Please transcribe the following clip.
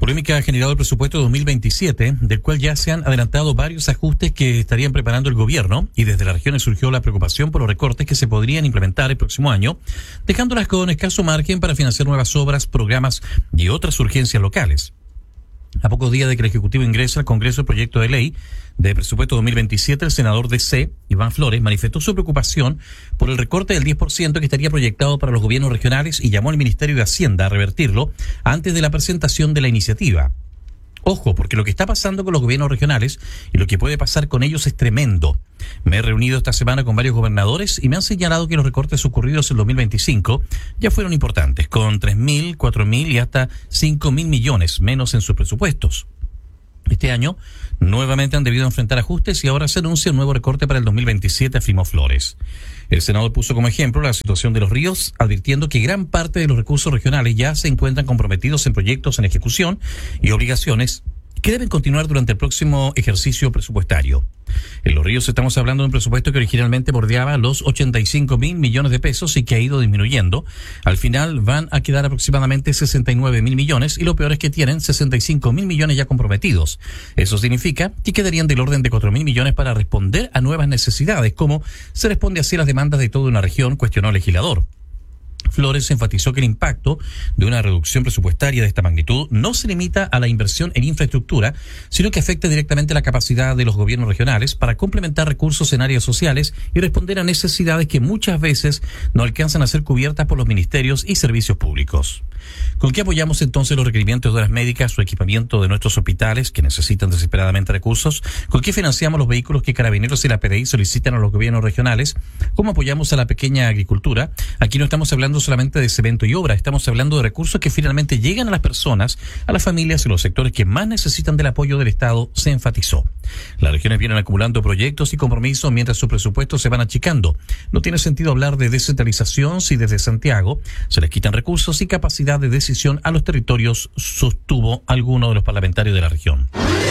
Polémica ha generado el presupuesto 2027, del cual ya se han adelantado varios ajustes que estarían preparando el gobierno, y desde las regiones surgió la preocupación por los recortes que se podrían implementar el próximo año, dejándolas con escaso margen para financiar nuevas obras, programas y otras urgencias locales. A pocos días de que el Ejecutivo ingrese al Congreso el proyecto de ley de presupuesto 2027, el senador DC, Iván Flores, manifestó su preocupación por el recorte del 10% que estaría proyectado para los gobiernos regionales y llamó al Ministerio de Hacienda a revertirlo antes de la presentación de la iniciativa. Ojo, porque lo que está pasando con los gobiernos regionales y lo que puede pasar con ellos es tremendo. Me he reunido esta semana con varios gobernadores y me han señalado que los recortes ocurridos en 2025 ya fueron importantes, con 3.000, 4.000 y hasta 5.000 millones menos en sus presupuestos. Este año nuevamente han debido enfrentar ajustes y ahora se anuncia un nuevo recorte para el 2027, afirmó Flores. El senador puso como ejemplo la situación de los ríos, advirtiendo que gran parte de los recursos regionales ya se encuentran comprometidos en proyectos en ejecución y obligaciones que deben continuar durante el próximo ejercicio presupuestario. En los ríos estamos hablando de un presupuesto que originalmente bordeaba los 85.000 millones de pesos y que ha ido disminuyendo. Al final van a quedar aproximadamente 69.000 millones y lo peor es que tienen 65.000 millones ya comprometidos. Eso significa que quedarían del orden de 4.000 millones para responder a nuevas necesidades, como se responde así a las demandas de toda una región, cuestionó el legislador. Flores enfatizó que el impacto de una reducción presupuestaria de esta magnitud no se limita a la inversión en infraestructura, sino que afecta directamente la capacidad de los gobiernos regionales para complementar recursos en áreas sociales y responder a necesidades que muchas veces no alcanzan a ser cubiertas por los ministerios y servicios públicos. ¿Con qué apoyamos entonces los requerimientos de horas médicas o equipamiento de nuestros hospitales que necesitan desesperadamente recursos? ¿Con qué financiamos los vehículos que Carabineros y la PDI solicitan a los gobiernos regionales? ¿Cómo apoyamos a la pequeña agricultura? Aquí no estamos hablando solamente de cemento y obra, estamos hablando de recursos que finalmente llegan a las personas, a las familias y los sectores que más necesitan del apoyo del Estado, se enfatizó. Las regiones vienen acumulando proyectos y compromisos mientras sus presupuestos se van achicando. No tiene sentido hablar de descentralización si desde Santiago se les quitan recursos y capacidad de decisión a los territorios, sostuvo alguno de los parlamentarios de la región.